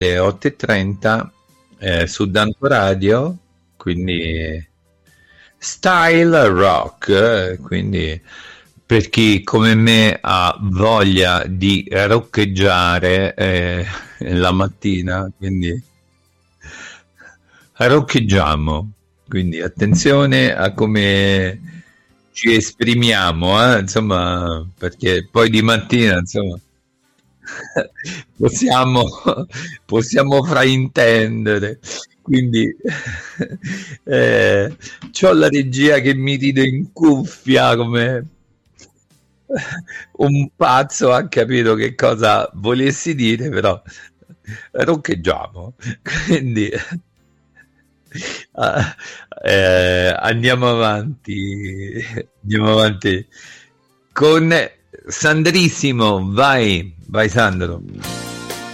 alle 8:30 su Danco Radio, quindi style rock, quindi per chi come me ha voglia di roccheggiare la mattina, quindi roccheggiamo, quindi attenzione a come ci esprimiamo, insomma, perché poi di mattina, insomma, possiamo, possiamo fraintendere. Quindi c'ho la regia che mi ride in cuffia come un pazzo, ha capito che cosa volessi dire, però roccheggiamo. Quindi andiamo avanti con Sandrissimo, vai Sandro.